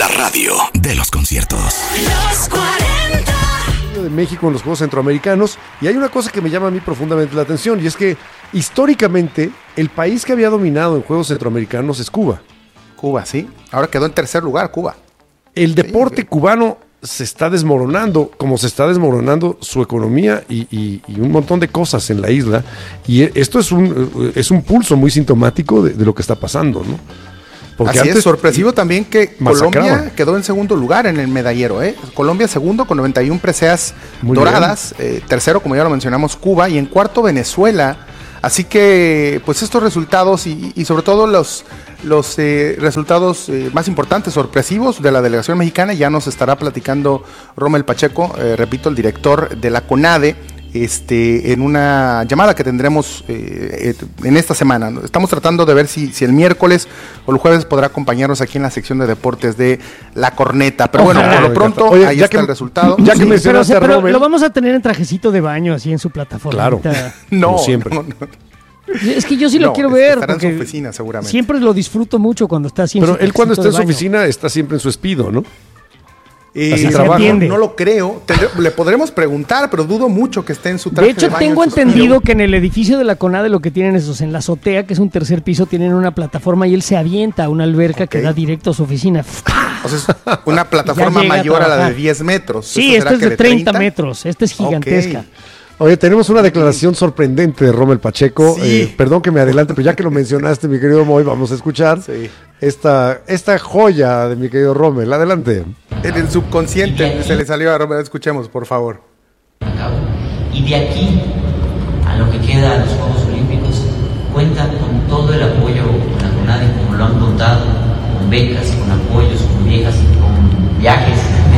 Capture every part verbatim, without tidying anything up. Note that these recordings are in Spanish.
La radio de los conciertos. Los cuarenta. De México en los Juegos Centroamericanos, y hay una cosa que me llama a mí profundamente la atención, y es que históricamente el país que había dominado en Juegos Centroamericanos es Cuba. Cuba, sí. Ahora quedó en tercer lugar, Cuba. El deporte sí. cubano se está desmoronando, como se está desmoronando su economía y, y, y un montón de cosas en la isla, y esto es un, es un pulso muy sintomático de, de lo que está pasando, ¿no? Porque Así es, sorpresivo también que masacraban. Colombia quedó en segundo lugar en el medallero, ¿eh? Colombia segundo con noventa y una preseas Muy doradas, eh, tercero, como ya lo mencionamos, Cuba, y en cuarto Venezuela. Así que, pues estos resultados y, y sobre todo los, los eh, resultados eh, más importantes, sorpresivos de la delegación mexicana, ya nos estará platicando Rommel Pacheco, eh, repito, el director de la CONADE, Este, en una llamada que tendremos eh, en esta semana. Estamos tratando de ver si, si el miércoles o el jueves podrá acompañarnos aquí en la sección de deportes de La Corneta. Pero Ojalá. bueno, por lo pronto, Oye, ahí está que, el resultado. Ya que sí, mencionaste pero, a Rommel, pero lo vamos a tener en trajecito de baño, así en su plataforma. Claro, no, siempre. No, no. Es que yo sí lo no, quiero ver. Estará en su oficina, seguramente. Siempre lo disfruto mucho cuando está así en Pero su él cuando está en su baño. oficina está siempre en su espido, ¿no? Eh, Así trabaja. No, no lo creo. Tendré, le podremos preguntar, pero dudo mucho que esté en su traje de hecho, de baño tengo entendido que en el edificio de la CONADE lo que tienen esos, en la azotea, que es un tercer piso, tienen una plataforma y él se avienta a una alberca okay. que da directo a su oficina. O sea, es una plataforma mayor a, a la de diez metros. Sí, esta es de treinta metros. Esta es gigantesca. Okay. Oye, tenemos una declaración sorprendente de Rommel Pacheco. Sí. Eh, perdón que me adelante, pero ya que lo mencionaste, mi querido Moy, vamos a escuchar sí. esta, esta joya de mi querido Rommel. Adelante. En el subconsciente se le salió a Rommel. Escuchemos, por favor. Y de aquí a lo que queda de los Juegos Olímpicos, cuentan con todo el apoyo con la CONADE, como lo han contado, con becas, con apoyos, con viejas, con viajes.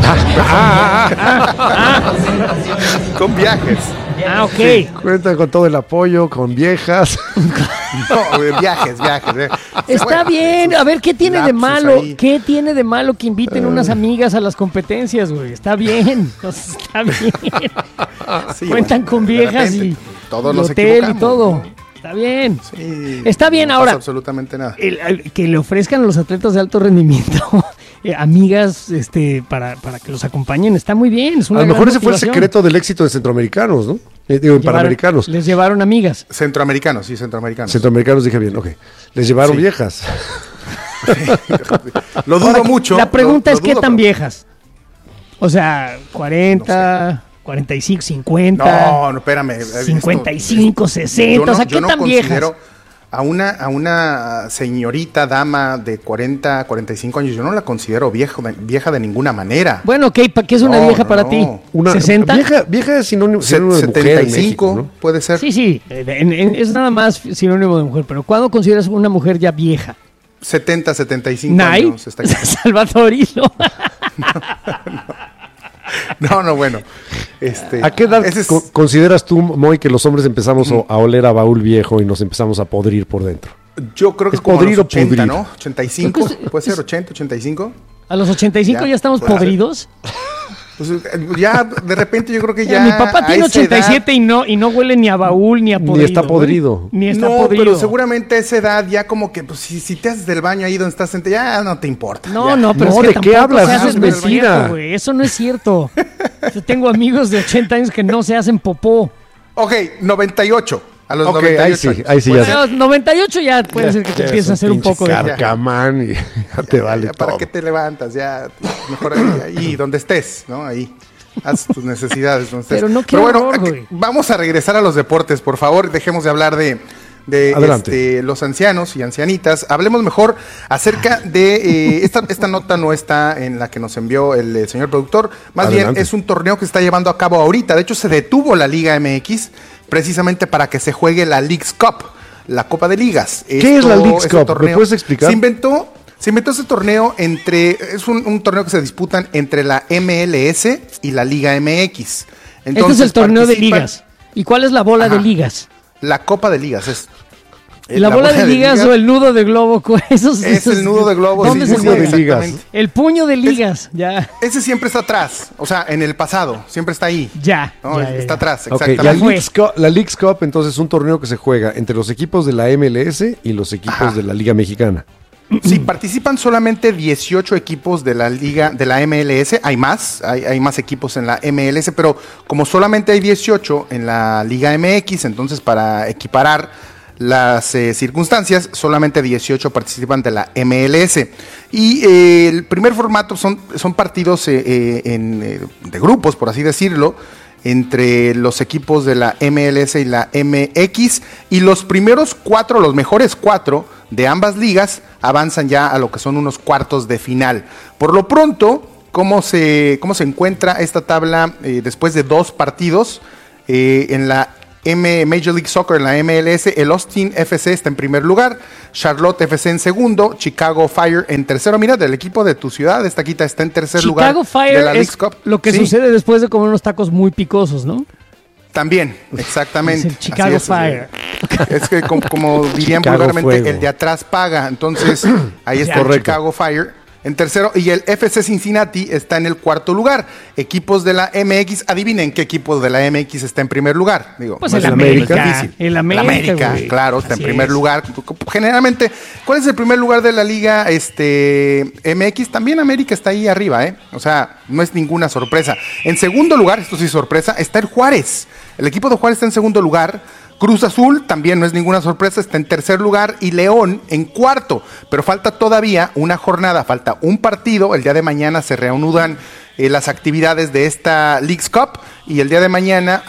Con viajes. Ah, ok. Sí, cuentan con todo el apoyo, con viejas. No, viajes, viajes. Eh. Está bueno, bien. A ver, ¿qué tiene de malo? Ahí. ¿Qué tiene de malo que inviten uh. unas amigas a las competencias, güey? Está bien. Entonces, está bien. Sí, cuentan bueno, con viejas y, todos y los hotel y todo. Está bien. Sí, está bien no ahora. Pasa absolutamente nada. El, el, que le ofrezcan a los atletas de alto rendimiento eh, amigas este, para, para que los acompañen está muy bien. Es una a lo mejor ese motivación. fue el secreto del éxito de centroamericanos, ¿no? Eh, digo, en llevaron, panamericanos. Les llevaron amigas. Centroamericanos, sí, centroamericanos. Centroamericanos dije bien, ok. Les llevaron sí. viejas. Lo dudo ahora, mucho. La pregunta lo, es lo qué dudo, tan pero... viejas. O sea, cuarenta... No sé. cuarenta y cinco, cincuenta. No, no, espérame. cincuenta y cinco, esto, sesenta. No, o sea, ¿qué yo no tan viejas? A una, a una señorita dama de cuarenta, cuarenta y cinco años, yo no la considero vieja, vieja de ninguna manera. Bueno, ok, ¿qué es una no, vieja no, para no. ti? Una, ¿sesenta? Vieja, vieja es sinónimo, sinónimo de mujer en México, ¿no? Puede ser. Sí, sí, en, en, es nada más sinónimo de mujer, pero ¿cuándo consideras una mujer ya vieja? setenta, setenta y cinco ¿Nay? años. Está aquí. Salvadorilo. No, no, bueno. Este, ¿A qué edad es... co- consideras tú, Moy, que los hombres empezamos mm. a oler a baúl viejo y nos empezamos a podrir por dentro? Yo creo que es como podrir a los ochenta, o pudrir. ¿no? ochenta y cinco, puede ser ochenta, ochenta y cinco. ¿A los ochenta y cinco ya, ya estamos pues, podridos? Pues ya, de repente yo creo que ya... Mi papá tiene ochenta y siete edad, y no y no huele ni a baúl ni a podrido. Ni está podrido. Ni está no, podrido. pero seguramente a esa edad ya como que, pues si, si te haces del baño ahí donde estás sentado, ya no te importa. No, ya. no, pero no, es que ¿de qué hablas? Eso es mentira. Cierto, eso no es cierto. Yo tengo amigos de ochenta años que no se hacen popó. Ok, noventa y ocho. A los okay, noventa y ocho ahí sí, ahí sí bueno, ya. a los noventa y ocho ya puede ya, ser que te empieces a hacer un poco de... Carcamán y ya te ya, vale ya, todo. ¿Para qué te levantas? Ya, mejor ahí, ahí donde estés, ¿no? Ahí. Haz tus necesidades. Donde estés. Pero no Pero bueno, horror, aquí, vamos a regresar a los deportes, por favor. Dejemos de hablar de... de este, los ancianos y ancianitas. Hablemos mejor acerca de eh, esta, esta nota no está en la que nos envió el eh, señor productor, más Adelante. bien es un torneo que se está llevando a cabo ahorita. De hecho se detuvo la Liga M X precisamente para que se juegue la Leagues Cup, la Copa de Ligas. ¿Qué Esto, es la Leagues Cup? Torneo, ¿Me puedes explicar? Se inventó Se inventó ese torneo entre, es un, un torneo que se disputan entre la M L S y la Liga M X. Entonces, este es el torneo de ligas. ¿Y cuál es la bola Ajá. de ligas? La Copa de Ligas es. ¿La, la bola, bola de, ligas de ligas o el nudo de globo? Esos, es esos, el nudo de globo. ¿Dónde sí, se juega? de ligas? El puño de ligas, es, ya. Ese siempre está atrás, o sea, en el pasado, siempre está ahí. Ya, ¿no? ya, ya Está ya. atrás, okay, exactamente. La Leagues, Cup, la Leagues Cup, entonces, es un torneo que se juega entre los equipos de la M L S y los equipos Ajá. de la Liga Mexicana. Sí, participan solamente dieciocho equipos de la liga, de la M L S. Hay más, hay, hay más equipos en la M L S, pero como solamente hay dieciocho en la Liga M X, entonces para equiparar las eh, circunstancias, solamente dieciocho participan de la M L S. Y eh, el primer formato son, son partidos eh, eh, en, eh, de grupos, por así decirlo, entre los equipos de la M L S y la M X, y los primeros cuatro, los mejores cuatro de ambas ligas avanzan ya a lo que son unos cuartos de final. Por lo pronto, ¿cómo se, cómo se encuentra esta tabla eh, después de dos partidos? Eh, en la M Major League Soccer, en la M L S, el Austin F C está en primer lugar, Charlotte F C en segundo, Chicago Fire en tercero. Mira, del equipo de tu ciudad, esta quita está en tercer Chicago lugar. Chicago Fire de la es Cup. Lo que sí. sucede después de comer unos tacos muy picosos, ¿no? También, exactamente. Es el Chicago es, Fire. Es que como, como dirían Chicago vulgarmente, Fuego. El de atrás paga. Entonces, ahí está el Chicago Fire en tercero, y el F C Cincinnati está en el cuarto lugar. Equipos de la M X, adivinen qué equipo de la M X está en primer lugar. Digo, pues no el es América. difícil. El América, el América güey. claro, está Así en primer es. lugar. Generalmente, ¿cuál es el primer lugar de la liga este, M X? También América está ahí arriba, ¿eh? O sea, no es ninguna sorpresa. En segundo lugar, esto sí es sorpresa, está el Juárez. El equipo de Juárez está en segundo lugar. Cruz Azul también no es ninguna sorpresa, está en tercer lugar, y León en cuarto, pero falta todavía una jornada, falta un partido. El día de mañana se reanudan eh, las actividades de esta Leagues Cup, y el día de mañana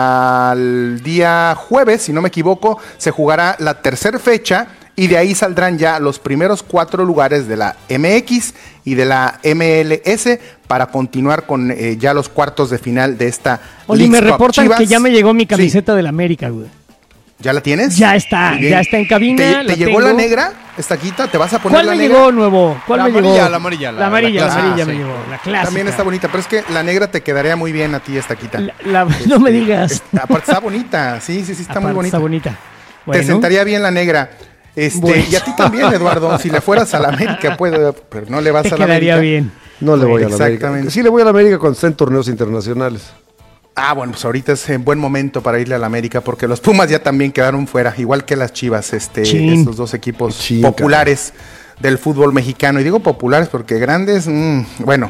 al día jueves, si no me equivoco, se jugará la tercera fecha, y de ahí saldrán ya los primeros cuatro lugares de la M X y de la M L S para continuar con eh, ya los cuartos de final de esta Oli, me Leagues Cup. reportan Chivas, que ya me llegó mi camiseta sí. del América, güey. ¿Ya la tienes? Ya está, ya está en cabina. ¿Te, te llegó tengo. la negra? ¿Esta quita? ¿Te vas a poner ¿Cuál la me negra? llegó nuevo? ¿Cuál la me amarilla, llegó? La amarilla, la, la amarilla. La, la amarilla ah, me sí. llegó, la clásica. También está bonita, pero es que la negra te quedaría muy bien a ti, esta quita. La, la, este, no me digas. Está, aparte está bonita, sí, sí, sí, está aparte muy bonita. Está bonita. Bueno. Te sentaría bien la negra. Este, bueno. Y a ti también, Eduardo, si le fueras a la América, puedo, pero no le vas te a la América. Te quedaría bien. No le voy a la América. Exactamente. Sí le voy a la América cuando está en torneos internacionales. Ah, bueno, pues ahorita es en buen momento para irle a la América, porque los Pumas ya también quedaron fuera, igual que las Chivas, este, estos dos equipos Chin, populares cara. del fútbol mexicano. Y digo populares porque grandes, mmm, bueno,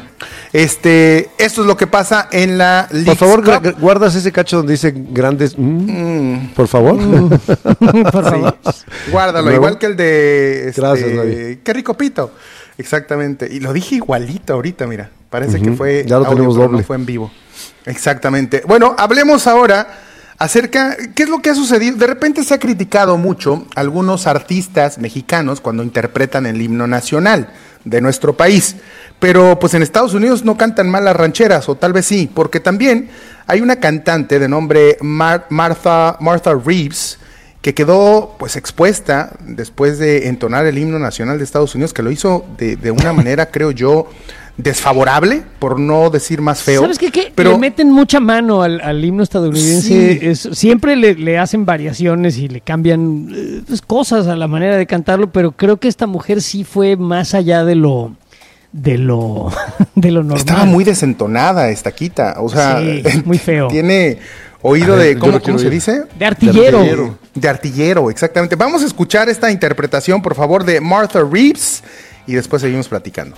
este, esto es lo que pasa en la Leagues Por favor, Cup. guardas ese cacho donde dice grandes, mm, mm. por favor. Mm. por favor. Sí. Guárdalo, ¿Luego? igual que el de... Este, Gracias, David. Qué rico pito. Exactamente. Y lo dije igualito ahorita, mira. Parece uh-huh. que fue ya lo audio, tenemos pero doble. no fue en vivo. Exactamente. Bueno, hablemos ahora acerca, ¿qué es lo que ha sucedido? De repente se ha criticado mucho a algunos artistas mexicanos cuando interpretan el himno nacional de nuestro país, pero pues en Estados Unidos no cantan mal las rancheras, o tal vez sí, porque también hay una cantante de nombre Mar- Martha, Martha Reeves, que quedó pues expuesta después de entonar el himno nacional de Estados Unidos, que lo hizo de, de una manera, creo yo, desfavorable, por no decir más feo. ¿Sabes qué? Que pero le meten mucha mano al, al himno estadounidense. Sí. Es, siempre le, le hacen variaciones y le cambian eh, pues, cosas a la manera de cantarlo, pero creo que esta mujer sí fue más allá de lo de lo de lo normal. Estaba muy desentonada esta quita, o sea, sí, muy feo. Tiene oído ver, de, ¿cómo, ¿cómo se oír. dice? De artillero. De artillero. De artillero, exactamente. Vamos a escuchar esta interpretación, por favor, de Martha Reeves, y después seguimos platicando.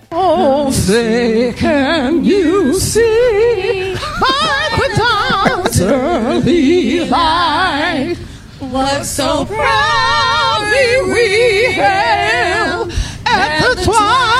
Oh, say, can you see by the dawn's early light what so proudly we hailed at the twilight